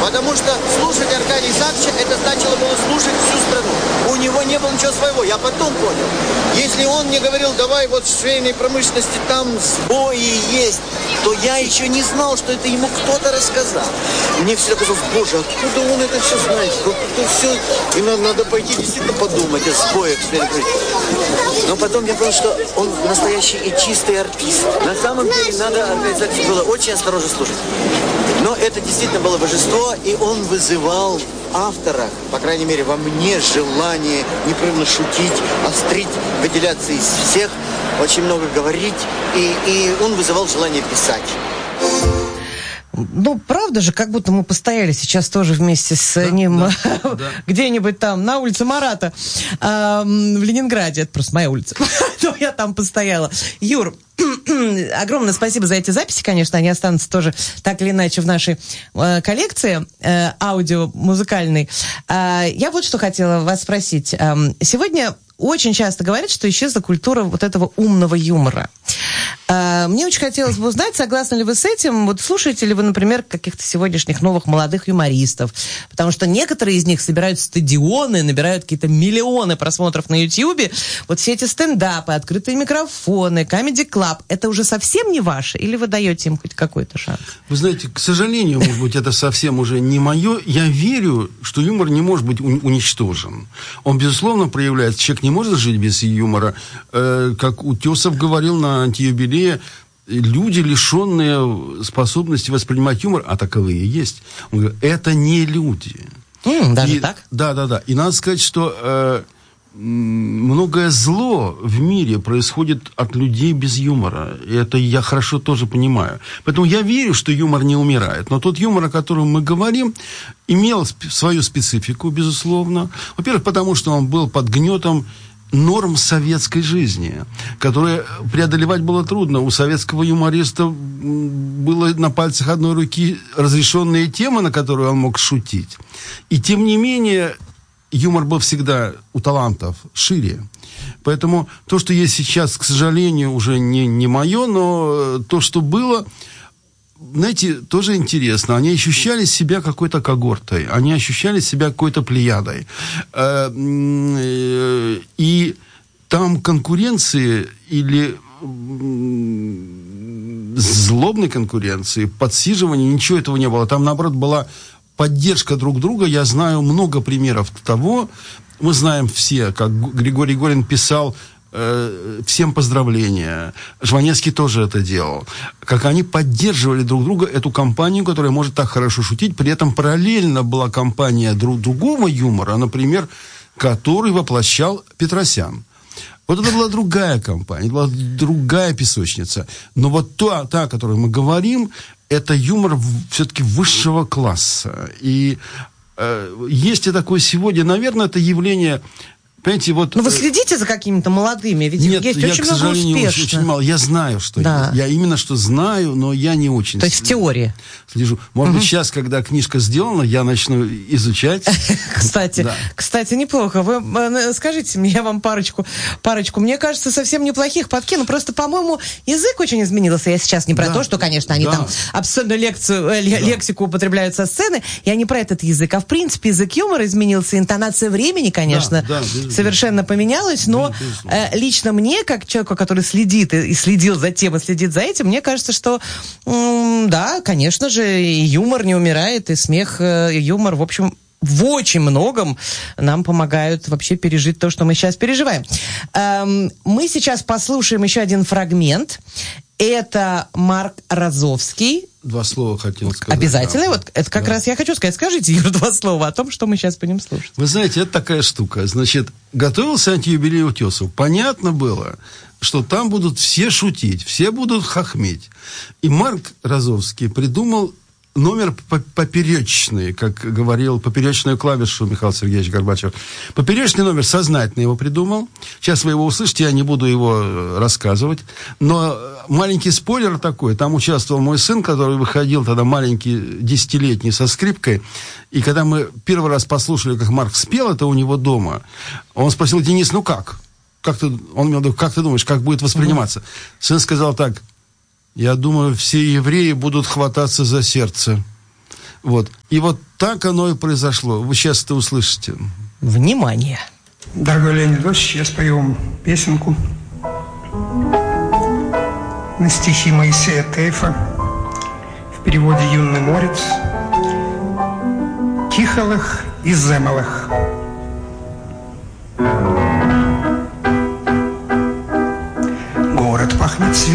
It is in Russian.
Потому что слушать Аркадия Исааковича, это значило было слушать всю страну. У него не было ничего своего, я потом понял. Если он мне говорил, давай вот в швейной промышленности там сбои есть, то я еще не знал, что это ему кто-то рассказал. Мне всегда казалось, боже, откуда он это все знает? Это все... И надо пойти действительно подумать о сбоях в швейной промышленности. Но потом я понял, что он настоящий и чистый артист. На самом деле надо Аркадию Исааковичу было очень осторожно слушать. Но это действительно было божество, и он вызывал автора, по крайней мере, во мне желание непрерывно шутить, острить, выделяться из всех, очень много говорить, и он вызывал желание писать. Ну, правда же, как будто мы постояли сейчас тоже вместе с ним где-нибудь там, на улице Марата, в Ленинграде. Это просто моя улица. Но я там постояла. Юр, огромное спасибо за эти записи, конечно. Они останутся тоже так или иначе в нашей коллекции аудио-музыкальной. Я вот что хотела вас спросить. Сегодня очень часто говорят, что исчезла культура вот этого умного юмора. Мне очень хотелось бы узнать, согласны ли вы с этим, вот слушаете ли вы, например, каких-то сегодняшних новых молодых юмористов, потому что некоторые из них собирают стадионы, набирают какие-то миллионы просмотров на Ютьюбе. Вот все эти стендапы, открытые микрофоны, Comedy Club, это уже совсем не ваше, или вы даете им хоть какой-то шанс? Вы знаете, к сожалению, может быть, это совсем уже не мое. Я верю, что юмор не может быть уничтожен. Он, безусловно, проявляется. Человек не может жить без юмора. Как Утесов говорил на антиюбилее, люди, лишенные способности воспринимать юмор, а таковые есть, он говорит, это не люди. Даже так? Да. И надо сказать, что многое зло в мире происходит от людей без юмора. И это я хорошо тоже понимаю. Поэтому я верю, что юмор не умирает. Но тот юмор, о котором мы говорим, имел свою специфику, безусловно. Во-первых, потому что он был под гнетом норм советской жизни, которые преодолевать было трудно. У советского юмориста было на пальцах одной руки разрешенные темы, на которые он мог шутить. И тем не менее, юмор был всегда у талантов шире. Поэтому то, что есть сейчас, к сожалению, уже не мое, но то, что было, знаете, тоже интересно. Они ощущали себя какой-то когортой. Они ощущали себя какой-то плеядой. И там конкуренции или злобной конкуренции, подсиживания, ничего этого не было. Там, наоборот, была поддержка друг друга. Я знаю много примеров того. Мы знаем все, как Григорий Горин писал всем поздравления. Жванецкий тоже это делал. Как они поддерживали друг друга, эту компанию, которая может так хорошо шутить. При этом параллельно была компания другого юмора, например, который воплощал Петросян. Вот это была другая компания, была другая песочница. Но вот та, о которой мы говорим, это юмор все-таки высшего класса. И есть и такое сегодня, наверное, это явление... Понимаете, вот... Но вы следите за какими-то молодыми? Ведь нет, есть я, очень к много сожалению, успешных. очень мало. Я знаю, что да. Я именно что знаю, но я не очень. То есть в теории? Слежу. Может быть, сейчас, когда книжка сделана, я начну изучать. Кстати, неплохо. Вы скажите мне, я вам парочку, мне кажется, совсем неплохих подкину. Просто, по-моему, язык очень изменился. Я сейчас не про то, что, конечно, они там абсолютно лексику употребляют со сцены. Я не про этот язык, а в принципе язык юмора изменился, интонация времени, конечно, совершенно поменялось, но лично мне, как человеку, который следит и следил за тем, и следит за этим, мне кажется, что да, конечно же, и юмор не умирает, и смех, и юмор, в общем, в очень многом нам помогают вообще пережить то, что мы сейчас переживаем. Мы сейчас послушаем еще один фрагмент. Это Марк Розовский. 2 слова хотел сказать. Обязательно. Да. Вот это как раз я хочу сказать. Скажите, Юр, 2 слова о том, что мы сейчас будем слушать. Вы знаете, это такая штука. Значит, готовился антиюбилей Утесов. Понятно было, что там будут все шутить, все будут хохметь. И Марк Розовский придумал номер поперечный, как говорил, поперечную клавишу Михаил Сергеевич Горбачев. Поперечный номер сознательно его придумал. Сейчас вы его услышите, я не буду его рассказывать. Но маленький спойлер такой. Там участвовал мой сын, который выходил тогда маленький, 10-летний, со скрипкой. И когда мы первый раз послушали, как Марк спел это у него дома, он спросил: Денис, ну как? Как ты думаешь, как будет восприниматься? Сын сказал так: я думаю, все евреи будут хвататься за сердце. Вот. И вот так оно и произошло. Вы сейчас это услышите. Внимание! Дорогой Леонид Ильич, я спою вам песенку на стихи Моисея Тейфа в переводе «Юный морец». Тихолых и земелых. Город пахнет цветом.